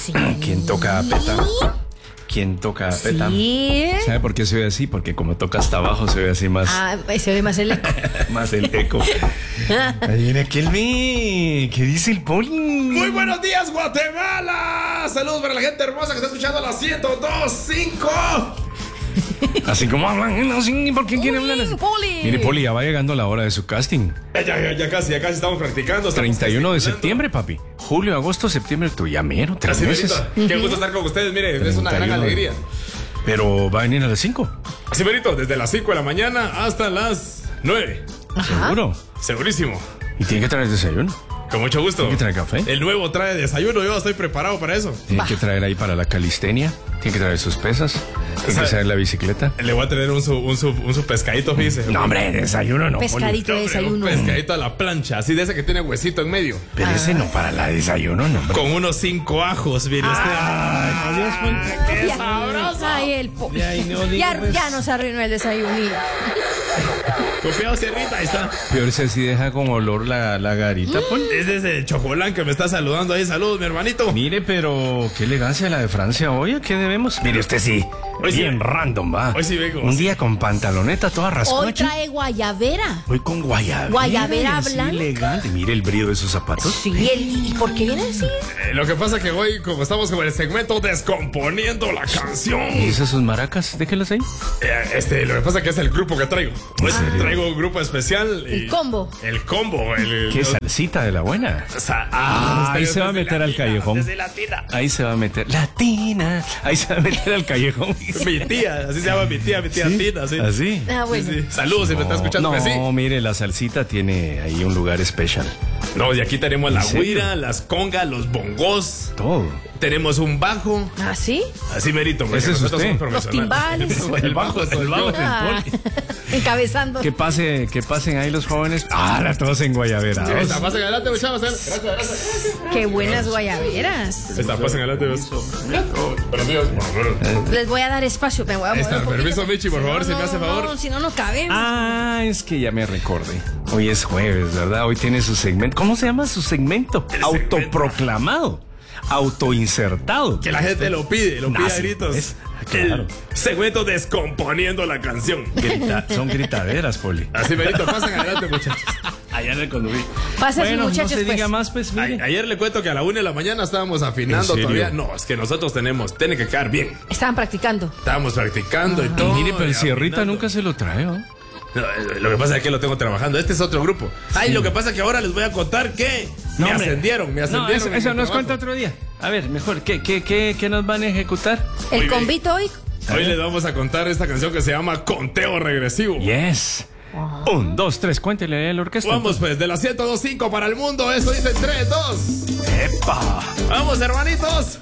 Sí. ¿Quién toca peta? ¿Quién toca peta? Sí. ¿Sabe por qué se ve así? Porque como toca hasta abajo se ve así más. Ah, se ve más el eco. Más el eco. Ahí viene Kelvin. ¿Qué dice el Poli? Muy buenos días, Guatemala. Saludos para la gente hermosa que está escuchando a las 102.5. Así como hablan así, ¿por qué quieren hablar así? Poli. Mire, Poli, ya va llegando la hora de su casting. Ya casi estamos practicando. 31 de septiembre, papi. Julio, agosto, septiembre, tú ya mero, 3 Así, meses. Merito. Qué gusto estar con ustedes. Mire, es una gran 31. alegría. Pero va a venir a las 5. Así, Merito, desde las 5 de la mañana hasta las 9. ¿Seguro? Segurísimo. Y tiene que traer desayuno. Con mucho gusto. Tiene que traer café. El nuevo trae desayuno. Yo estoy preparado para eso. Tiene que traer ahí para la calistenia. Tiene que traer sus pesas. Tiene que traer la bicicleta. Le voy a traer un su pescadito, fíjese. No, hombre, desayuno no, Poli. Pescadito de Un desayuno. pescadito a la plancha, así de ese que tiene huesito en medio. Pero ese no para la desayuno, no, hombre. Con unos 5 ajos, mire usted. ¡Qué Ya. sabroso! Ay, el ya nos arruinó el desayuno. Copiado Sierrita, ahí está. Peor si así deja con olor la garita, Poli. Ese es el Chocolán que me está saludando ahí. Saludos, mi hermanito. Mire, pero qué elegancia la de Francia hoy. ¿A qué debemos? Mire, usted sí. Hoy sí. Bien random, va. Hoy sí vengo. Un día con pantaloneta toda Hoy rascocha. trae guayabera. Hoy con guayabera. Guayabera así blanca. elegante. Mire el brillo de sus zapatos. Sí, ¿y por qué viene así? Lo que pasa que hoy, como estamos con el segmento Descomponiendo la Canción. ¿Y esas sus maracas? Déjelas ahí. Lo que pasa que es el grupo que traigo. Pues traigo un grupo especial. El combo. El combo. Qué salsita de la buena. Ahí se va a meter al callejón. Desde Latina. Ahí se va a meter. Latina. Ahí se va a meter al callejón. Mi tía, así se llama mi tía Tina, sí. ¿Así? Ah, bueno. Sí. Saludos si me está escuchando. No, pues sí. mire, la salsita tiene ahí un lugar especial. No, y aquí tenemos la serio? guira, las congas, los bongos. Todo. Tenemos un bajo. ¿Ah, sí? Así merito, porque Ese es nosotros usted. somos Los profesionales. timbales. El bajo del Ah, Poli. encabezando. Que pasen ahí los jóvenes. La todos en guayabera. Esta, pasen adelante, muchachos. Gracias. Qué buenas guayaberas. Esta, pasen adelante. Buenos días. Les voy a dar espacio. Me voy a mover Esta, un poquito. permiso, Michi, por favor, si me hace favor. No, si no, no cabe. Es que ya me recordé. Hoy es jueves, ¿verdad? Hoy tiene su segmento. ¿Cómo se llama su segmento? El Autoproclamado. Autoinsertado. Que la gente lo pide a sí, gritos. ¿ves? Claro. El segmento Descomponiendo la Canción. Son gritaderas, Poli. Así merito, pasen adelante, muchachos. Allá en el conduí. Pásense, Bueno, muchachos, no se pues. diga más, pues mire. Ayer le cuento que a la 1 de la mañana estábamos afinando ¿En serio? todavía. No, es que nosotros tiene que quedar bien. Estaban practicando. Estábamos practicando y todo. Mire, pero el y Sierrita afinando. nunca se lo trae, ¿no? No, lo que pasa es que lo tengo trabajando. Este es otro grupo. Lo que pasa es que ahora les voy a contar que No, me hombre. ascendieron. No, eso en el nos trabajo. cuenta otro día. A ver, mejor, ¿qué nos van a ejecutar? El Muy bien. convito hoy. Hoy les vamos a contar esta canción que se llama Conteo Regresivo. Yes. 1, 2, 3, cuéntele a la orquesta. Vamos pues, de la 102.5 para el mundo. Eso dice 3, 2. ¡Epa! Vamos, hermanitos.